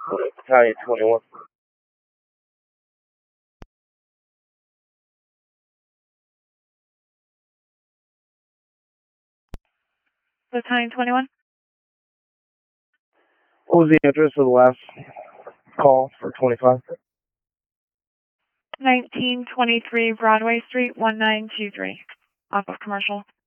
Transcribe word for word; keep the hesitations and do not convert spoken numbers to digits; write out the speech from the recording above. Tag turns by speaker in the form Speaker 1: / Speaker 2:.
Speaker 1: Battalion twenty-one.
Speaker 2: Battalion twenty-one.
Speaker 1: What was the address of the last call for twenty-five?
Speaker 2: nineteen twenty-three Broadway Street, one nine two three, off of Commercial.